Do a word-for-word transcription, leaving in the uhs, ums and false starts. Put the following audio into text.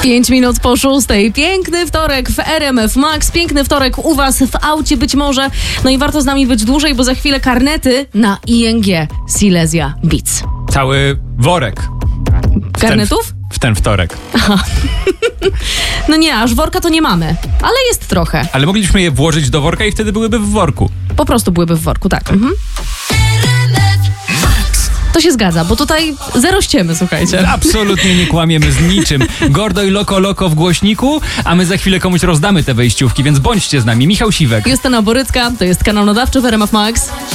Pięć minut po szóstej. Piękny wtorek w R M F Max. Piękny wtorek u was w aucie być może. No i warto z nami być dłużej, bo za chwilę karnety na I N G Silesia Beats. Cały worek. W Karnetów? Ten, w ten wtorek. No nie, aż worka to nie mamy, ale jest trochę. Ale mogliśmy je włożyć do worka i wtedy byłyby w worku. Po prostu byłyby w worku, tak. Mhm. To się zgadza, bo tutaj zero ściemy, słuchajcie. Absolutnie nie kłamiemy z niczym. Gordo i loko loko w głośniku, a my za chwilę komuś rozdamy te wejściówki, więc bądźcie z nami. Michał Siwek. Justyna Borycka, to jest kanał nadawczy w R M F Max.